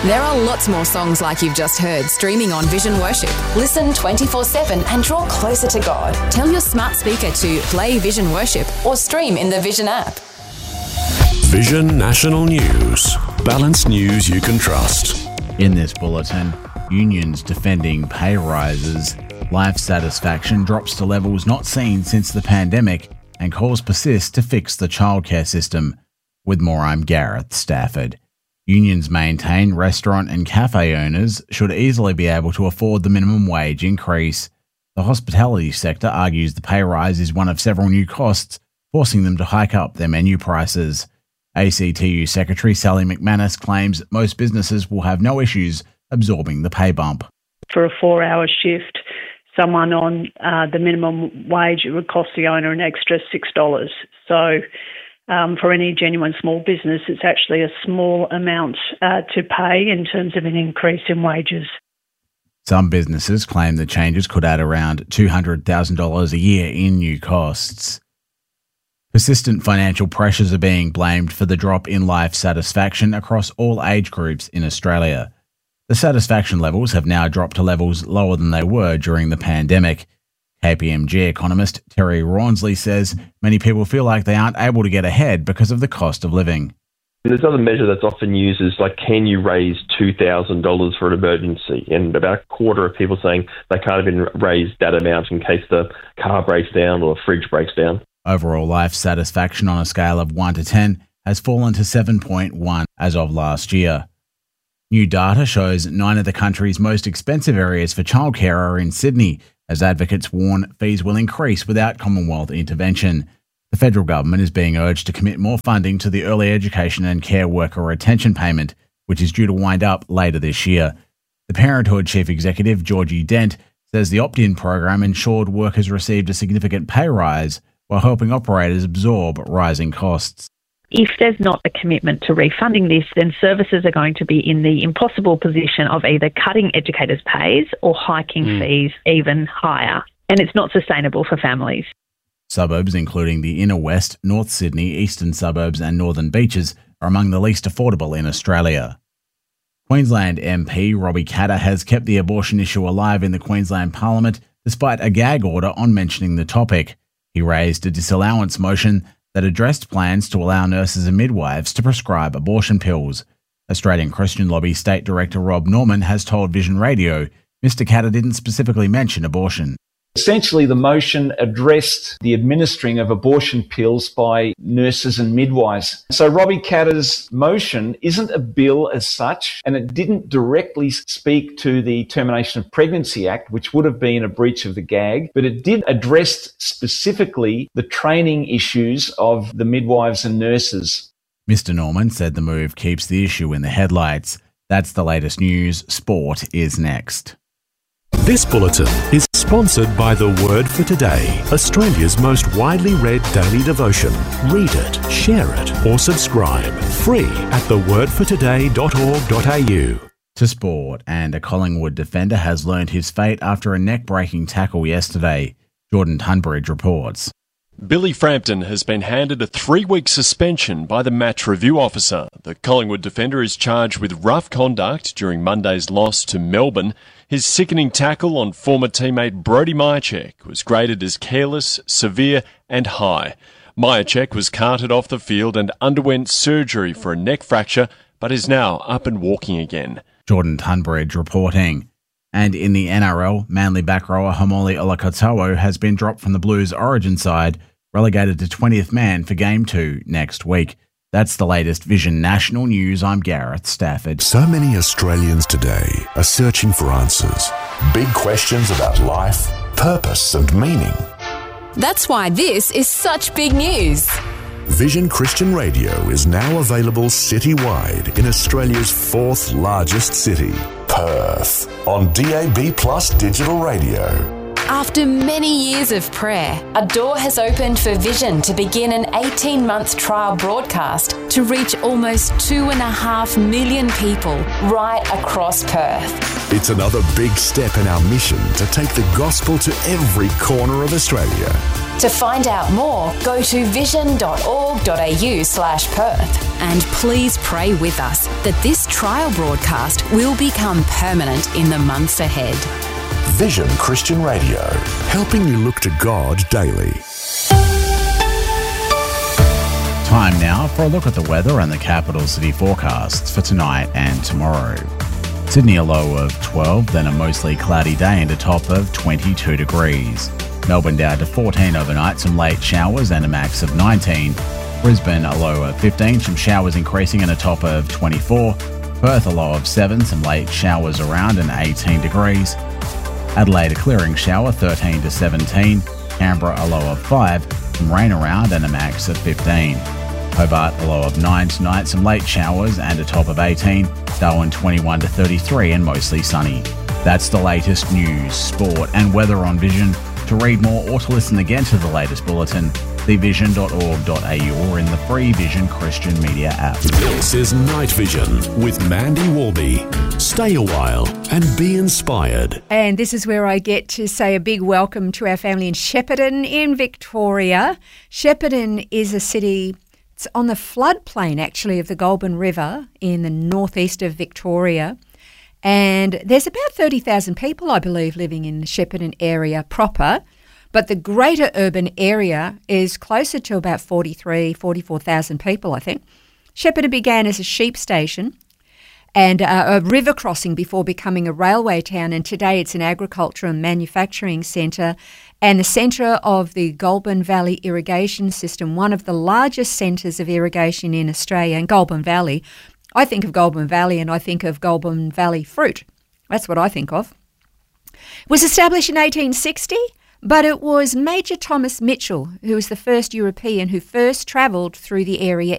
There are lots more songs like you've just heard streaming on Vision Worship. Listen 24/7 and draw closer to God. Tell your smart speaker to play Vision Worship or stream in the Vision app. Vision National News. Balanced news you can trust. In this bulletin, unions defending pay rises, life satisfaction drops to levels not seen since the pandemic, and calls persist to fix the childcare system. With more, I'm Gareth Stafford. Unions maintain restaurant and cafe owners should easily be able to afford the minimum wage increase. The hospitality sector argues the pay rise is one of several new costs, forcing them to hike up their menu prices. ACTU Secretary Sally McManus claims most businesses will have no issues absorbing the pay bump. For a 4-hour shift, someone on the minimum wage, it would cost the owner an extra $6. So for any genuine small business, it's actually a small amount to pay in terms of an increase in wages. Some businesses claim the changes could add around $200,000 a year in new costs. Persistent financial pressures are being blamed for the drop in life satisfaction across all age groups in Australia. The satisfaction levels have now dropped to levels lower than they were during the pandemic. KPMG economist Terry Rawnsley says many people feel like they aren't able to get ahead because of the cost of living. There's another measure that's often used is like, can you raise $2,000 for an emergency? And about a quarter of people saying they can't even raise that amount in case the car breaks down or the fridge breaks down. Overall life satisfaction on a scale of 1 to 10 has fallen to 7.1 as of last year. New data shows 9 of the country's most expensive areas for childcare are in Sydney, as advocates warn fees will increase without Commonwealth intervention. The federal government is being urged to commit more funding to the Early Education and Care Worker Retention Payment, which is due to wind up later this year. The Parenthood Chief Executive, Georgie Dent, says the opt-in program ensured workers received a significant pay rise while helping operators absorb rising costs. If there's not a commitment to refunding this, then services are going to be in the impossible position of either cutting educators' pays or hiking fees even higher. And it's not sustainable for families. Suburbs including the Inner West, North Sydney, Eastern Suburbs and Northern Beaches are among the least affordable in Australia. Queensland MP Robbie Katter has kept the abortion issue alive in the Queensland Parliament despite a gag order on mentioning the topic. He raised a disallowance motion that addressed plans to allow nurses and midwives to prescribe abortion pills. Australian Christian Lobby State Director Rob Norman has told Vision Radio Mr Katter didn't specifically mention abortion. Essentially, the motion addressed the administering of abortion pills by nurses and midwives. So Robbie Katter's motion isn't a bill as such, and it didn't directly speak to the Termination of Pregnancy Act, which would have been a breach of the gag, but it did address specifically the training issues of the midwives and nurses. Mr Norman said the move keeps the issue in the headlights. That's the latest news. Sport is next. This bulletin is sponsored by The Word for Today, Australia's most widely read daily devotion. Read it, share it, or subscribe. Free at thewordfortoday.org.au. To sport, and a Collingwood defender has learned his fate after a neck-breaking tackle yesterday. Jordan Tunbridge reports. Billy Frampton has been handed a 3-week suspension by the match review officer. The Collingwood defender is charged with rough conduct during Monday's loss to Melbourne. His sickening tackle on former teammate Brodie Mihocek was graded as careless, severe and high. Mihocek was carted off the field and underwent surgery for a neck fracture, but is now up and walking again. Jordan Tunbridge reporting. And in the NRL, Manly back rower Haumole Olakau'atu has been dropped from the Blues origin side, relegated to 20th man for Game 2 next week. That's the latest Vision National News. I'm Gareth Stafford. So many Australians today are searching for answers. Big questions about life, purpose and meaning. That's why this is such big news. Vision Christian Radio is now available citywide in Australia's 4th largest city, Perth, on DAB+ digital radio. After many years of prayer, a door has opened for Vision to begin an 18-month trial broadcast to reach almost 2.5 million people right across Perth. It's another big step in our mission to take the gospel to every corner of Australia. To find out more, go to vision.org.au/Perth. And please pray with us that this trial broadcast will become permanent in the months ahead. Vision Christian Radio, helping you look to God daily. Time now for a look at the weather and the capital city forecasts for tonight and tomorrow. Sydney a low of 12, then a mostly cloudy day and a top of 22 degrees. Melbourne down to 14 overnight, some late showers and a max of 19. Brisbane a low of 15, some showers increasing and a top of 24. Perth a low of 7, some late showers around and 18 degrees. Adelaide a clearing shower, 13 to 17. Canberra a low of 5, some rain around and a max of 15. Hobart a low of 9 tonight, some late showers and a top of 18. Darwin 21 to 33 and mostly sunny. That's the latest news, sport and weather on Vision. To read more or to listen again to the latest bulletin, see vision.org.au or in the free Vision Christian Media app. This is Night Vision with Mandy Warby. Stay a while and be inspired. And this is where I get to say a big welcome to our family in Shepparton in Victoria. Shepparton is a city, it's on the floodplain actually of the Goulburn River in the northeast of Victoria. And there's about 30,000 people, I believe, living in the Shepparton area proper. But the greater urban area is closer to about 44,000 people, I think. Shepparton began as a sheep station and a river crossing before becoming a railway town. And today it's an agriculture and manufacturing centre and the centre of the Goulburn Valley irrigation system, one of the largest centres of irrigation in Australia. And Goulburn Valley, I think of Goulburn Valley and I think of Goulburn Valley fruit. That's what I think of. It was established in 1860, but it was Major Thomas Mitchell who was the first European who first travelled through the area